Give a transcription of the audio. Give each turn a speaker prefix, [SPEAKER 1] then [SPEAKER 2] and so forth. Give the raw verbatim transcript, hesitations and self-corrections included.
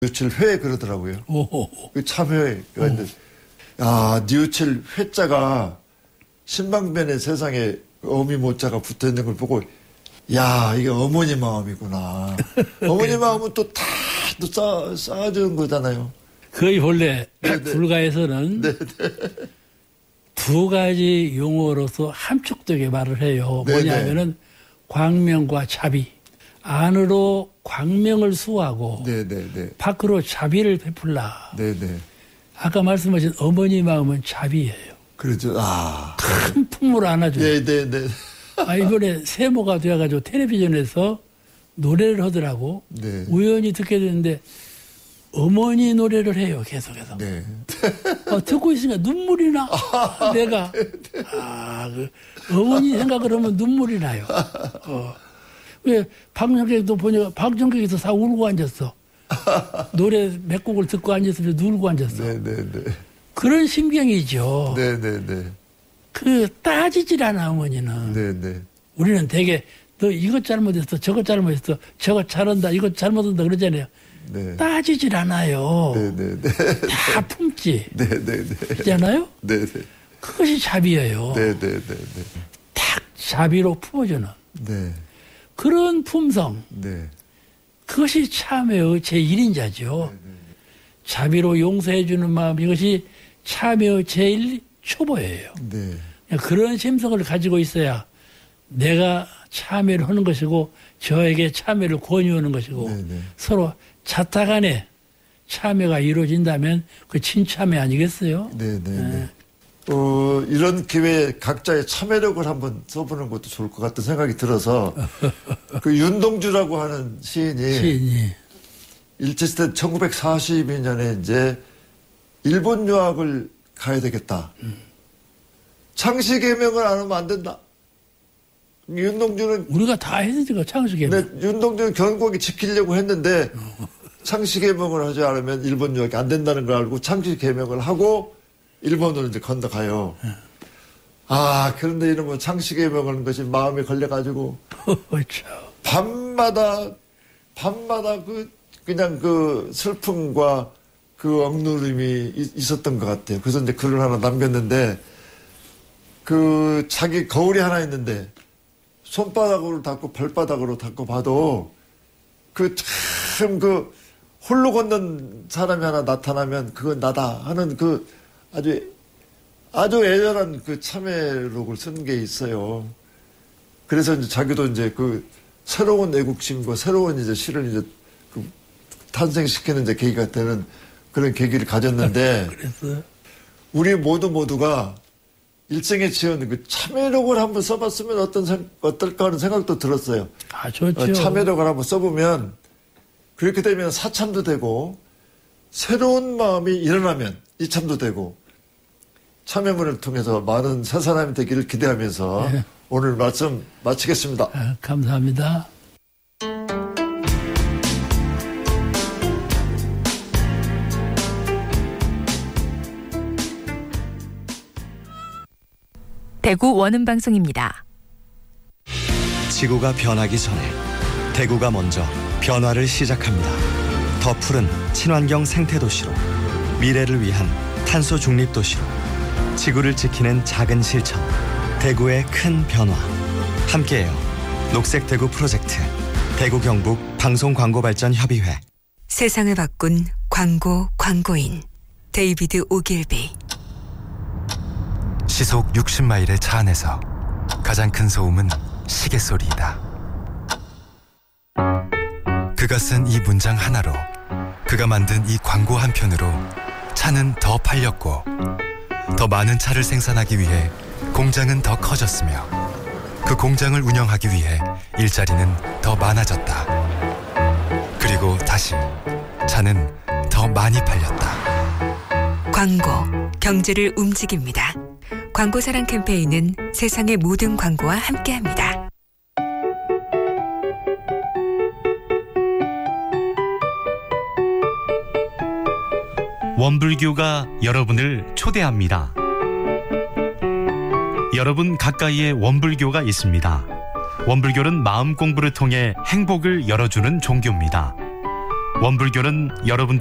[SPEAKER 1] 뉘우칠 회 그러더라고요.
[SPEAKER 2] 오호.
[SPEAKER 1] 그 참회. 아, 뉘우칠 회자가 신방변에 세상에 어미 모자가 붙어 있는 걸 보고, 야, 이게 어머니 마음이구나. 어머니 마음은 또 다 또 쌓, 쌓아주는 거잖아요.
[SPEAKER 2] 거의 본래 불가에서는 두 가지 용어로서 함축되게 말을 해요.
[SPEAKER 1] 네네.
[SPEAKER 2] 뭐냐면은 광명과 자비. 안으로 광명을 수호하고
[SPEAKER 1] 네네네.
[SPEAKER 2] 밖으로 자비를 베풀라.
[SPEAKER 1] 네네.
[SPEAKER 2] 아까 말씀하신 어머니 마음은 자비예요.
[SPEAKER 1] 그렇죠. 아.
[SPEAKER 2] 큰 품으로 안아줘요.
[SPEAKER 1] 네네네.
[SPEAKER 2] 아, 이번에 세모가 되어가지고 텔레비전에서 노래를 하더라고.
[SPEAKER 1] 네.
[SPEAKER 2] 우연히 듣게 됐는데 어머니 노래를 해요. 계속해서.
[SPEAKER 1] 네.
[SPEAKER 2] 어, 듣고 있으니까 눈물이 나.
[SPEAKER 1] 아,
[SPEAKER 2] 내가. 아, 그 어머니 생각을 하면 눈물이 나요. 어. 왜 방청객도 보니까 방청객에서 다 울고 앉았어. 노래 몇 곡을 듣고 앉았으면 울고 앉았어.
[SPEAKER 1] 네네네.
[SPEAKER 2] 그런 심경이죠.
[SPEAKER 1] 네네네.
[SPEAKER 2] 그 따지질 않아 어머니는.
[SPEAKER 1] 네네.
[SPEAKER 2] 우리는 되게 너 이것 잘못했어, 저것 잘못했어, 저것 잘한다, 이것 잘못한다 그러잖아요.
[SPEAKER 1] 네.
[SPEAKER 2] 따지질 않아요.
[SPEAKER 1] 네네네.
[SPEAKER 2] 다 품지.
[SPEAKER 1] 네네네.
[SPEAKER 2] 그렇잖아요?
[SPEAKER 1] 네네.
[SPEAKER 2] 그것이 자비예요.
[SPEAKER 1] 네네네.
[SPEAKER 2] 딱 자비로 품어주는
[SPEAKER 1] 네.
[SPEAKER 2] 그런 품성.
[SPEAKER 1] 네.
[SPEAKER 2] 그것이 참회의 제일 인자죠. 자비로 용서해주는 마음, 이것이 참회의 제일 초보예요.
[SPEAKER 1] 네.
[SPEAKER 2] 그런 심성을 가지고 있어야 내가 참회를 하는 것이고 저에게 참회를 권유하는 것이고
[SPEAKER 1] 네네.
[SPEAKER 2] 서로 자타 간에 참회가 이루어진다면 그 진참회 아니겠어요?
[SPEAKER 1] 네네.
[SPEAKER 2] 네.
[SPEAKER 1] 어, 이런 기회에 각자의 참회력을 한번 써보는 것도 좋을 것 같은 생각이 들어서 그 윤동주라고 하는 시인이,
[SPEAKER 2] 시인이.
[SPEAKER 1] 일제시대 천구백사십이 년에 이제 일본 유학을 가야 되겠다. 음. 창씨개명을 안 하면 안 된다. 윤동주는
[SPEAKER 2] 우리가 다 했으니까 창씨개명.
[SPEAKER 1] 네, 윤동주는 견고하게 지키려고 했는데 창씨개명을 하지 않으면 일본 유학이 안 된다는 걸 알고 창씨개명을 하고 일본으로 이제 건너가요. 네. 아, 그런데 이러면 창씨개명을 하는 것이 마음에 걸려가지고 밤마다 밤마다 그 그냥 그 슬픔과 그 억누름이 있었던 것 같아요. 그래서 이제 글을 하나 남겼는데 그 자기 거울이 하나 있는데 손바닥으로 닦고 발바닥으로 닦고 봐도 그 참 그 홀로 걷는 사람이 하나 나타나면 그건 나다 하는 그 아주 아주 애절한 그 참회록을 쓴 게 있어요. 그래서 이제 자기도 이제 그 새로운 애국심과 새로운 이제 시를 이제 그 탄생시키는 이제 계기가 되는 그런 계기를 가졌는데
[SPEAKER 2] 그래서
[SPEAKER 1] 우리 모두 모두가 일생에 지은 그 참회록을 한번 써봤으면 어떤 생, 어떨까 하는 생각도 들었어요.
[SPEAKER 2] 아, 좋죠.
[SPEAKER 1] 어, 참회록을 한번 써보면 그렇게 되면 사참도 되고 새로운 마음이 일어나면 이참도 되고 참회문을 통해서 많은 새 사람이 되기를 기대하면서 네. 오늘 말씀 마치겠습니다.
[SPEAKER 2] 아, 감사합니다.
[SPEAKER 3] 대구 원음방송입니다.
[SPEAKER 4] 지구가 변하기 전에 대구가 먼저 변화를 시작합니다. 더 푸른 친환경 생태도시로, 미래를 위한 탄소 중립 도시로, 지구를 지키는 작은 실천, 대구의 큰 변화. 함께해요. 녹색 대구 프로젝트, 대구 경북 방송광고발전협의회.
[SPEAKER 3] 세상을 바꾼 광고 광고인 데이비드 오길비.
[SPEAKER 5] 시속 육십 마일의 차 안에서 가장 큰 소음은 시계 소리이다. 그가 쓴 이 문장 하나로, 그가 만든 이 광고 한 편으로 차는 더 팔렸고, 더 많은 차를 생산하기 위해 공장은 더 커졌으며, 그 공장을 운영하기 위해 일자리는 더 많아졌다. 그리고 다시 차는 더 많이 팔렸다.
[SPEAKER 3] 광고, 경제를 움직입니다. 광고사랑 캠페인은 세상의 모든 광고와 함께합니다.
[SPEAKER 6] 원불교가 여러분을 초대합니다. 여러분 가까이에 원불교가 있습니다. 원불교는 마음 공부를 통해 행복을 열어주는 종교입니다. 원불교는 여러분들